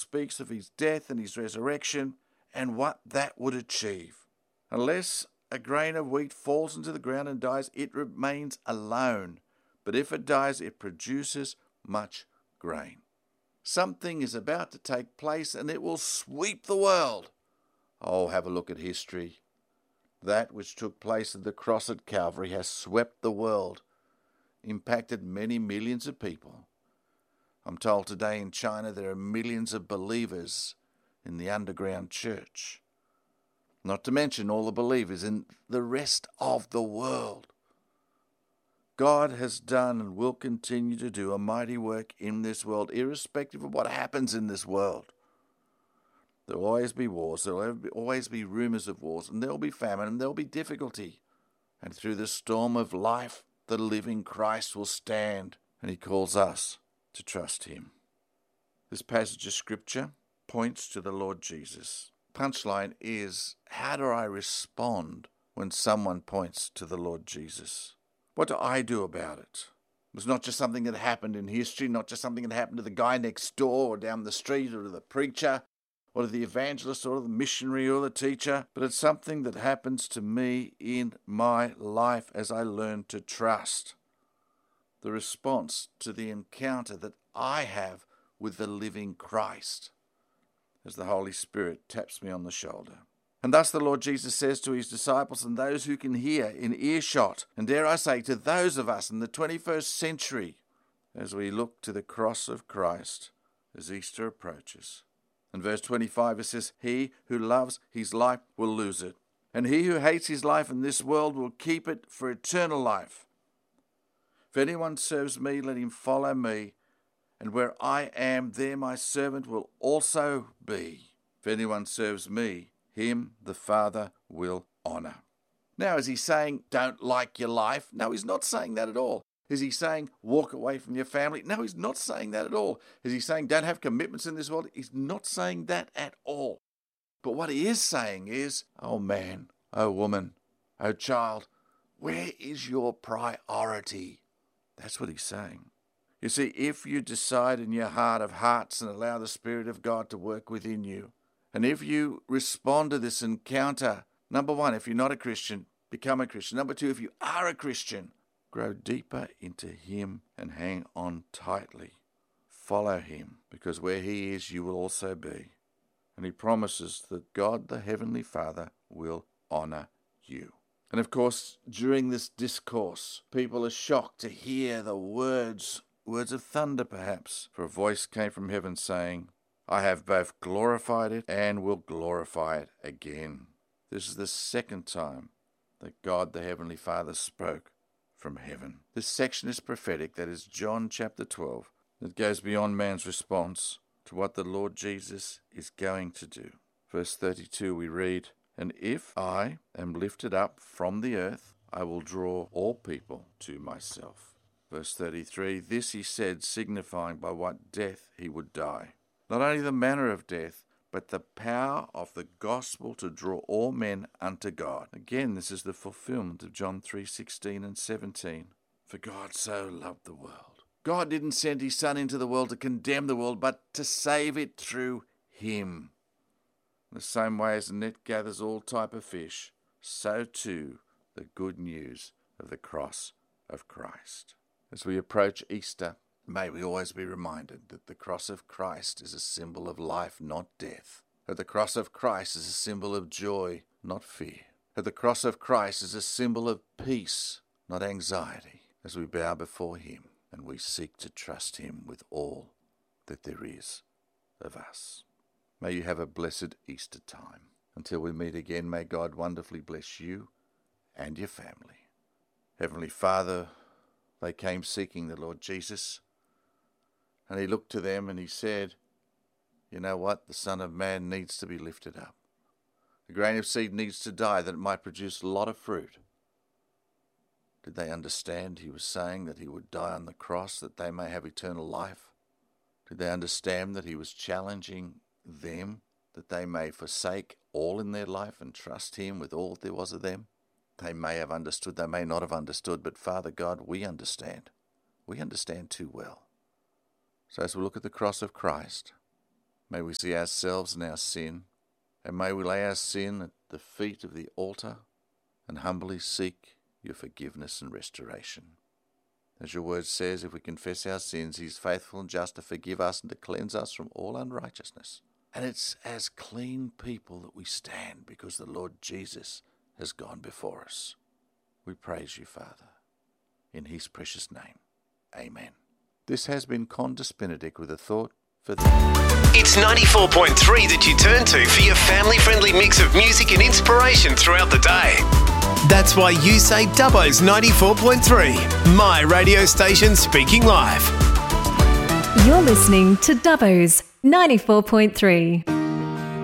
speaks of his death and his resurrection and what that would achieve. Unless a grain of wheat falls into the ground and dies, it remains alone. But if it dies, it produces much grain. Something is about to take place and it will sweep the world. Oh, have a look at history. That which took place at the cross at Calvary has swept the world, impacted many millions of people. I'm told today in China there are millions of believers in the underground church, not to mention all the believers in the rest of the world. God has done and will continue to do a mighty work in this world, irrespective of what happens in this world. There will always be wars, there will always be rumors of wars, and there will be famine, and there will be difficulty. And through the storm of life, the living Christ will stand, and he calls us to trust him. This passage of Scripture points to the Lord Jesus. Punchline is, how do I respond when someone points to the Lord Jesus? What do I do about it? It was not just something that happened in history, not just something that happened to the guy next door or down the street or to the preacher or to the evangelist or the missionary or the teacher, but it's something that happens to me in my life as I learn to trust. The response to the encounter that I have with the living Christ as the Holy Spirit taps me on the shoulder. And thus the Lord Jesus says to his disciples and those who can hear in earshot, and dare I say to those of us in the 21st century, as we look to the cross of Christ as Easter approaches. In verse 25 it says, he who loves his life will lose it, and he who hates his life in this world will keep it for eternal life. If anyone serves me, let him follow me, and where I am, there my servant will also be. If anyone serves me, him the Father will honour. Now, is he saying, don't like your life? No, he's not saying that at all. Is he saying, walk away from your family? No, he's not saying that at all. Is he saying, don't have commitments in this world? He's not saying that at all. But what he is saying is, oh man, oh woman, oh child, where is your priority? That's what he's saying. You see, if you decide in your heart of hearts and allow the Spirit of God to work within you, and if you respond to this encounter, number one, if you're not a Christian, become a Christian. Number two, if you are a Christian, grow deeper into him and hang on tightly. Follow him, because where he is, you will also be. And he promises that God, the Heavenly Father, will honour you. And of course, during this discourse, people are shocked to hear the words of thunder perhaps, for a voice came from heaven saying, I have both glorified it and will glorify it again. This is the second time that God the Heavenly Father spoke from heaven. This section is prophetic, that is John chapter 12. It goes beyond man's response to what the Lord Jesus is going to do. Verse 32 we read, and if I am lifted up from the earth, I will draw all people to myself. Verse 33, this he said, signifying by what death he would die. Not only the manner of death, but the power of the gospel to draw all men unto God. Again, this is the fulfillment of John 3:16 and 17. For God so loved the world. God didn't send his Son into the world to condemn the world, but to save it through him. In the same way as the net gathers all type of fish, so too the good news of the cross of Christ. As we approach Easter, may we always be reminded that the cross of Christ is a symbol of life, not death. That the cross of Christ is a symbol of joy, not fear. That the cross of Christ is a symbol of peace, not anxiety, as we bow before him and we seek to trust him with all that there is of us. May you have a blessed Easter time. Until we meet again, may God wonderfully bless you and your family. Heavenly Father, they came seeking the Lord Jesus, and he looked to them and he said, you know what? The Son of Man needs to be lifted up. The grain of seed needs to die that it might produce a lot of fruit. Did they understand he was saying that he would die on the cross that they may have eternal life? Did they understand that he was challenging them that they may forsake all in their life and trust him with all that there was of them? They may have understood, they may not have understood, but Father God, we understand. We understand too well. So as we look at the cross of Christ, May we see ourselves and our sin, and may we lay our sin at the feet of the altar and humbly seek your forgiveness and restoration. As your word says, if we confess our sins, he is faithful and just to forgive us and to cleanse us from all unrighteousness. And it's as clean people that we stand because the Lord Jesus has gone before us. We praise you, Father, in his precious name. Amen. This has been Condis Benedict with a thought for the... It's 94.3 that you turn to for your family-friendly mix of music and inspiration throughout the day. That's why you say Dubbo's 94.3, my radio station speaking live. You're listening to Dubbo's 94.3.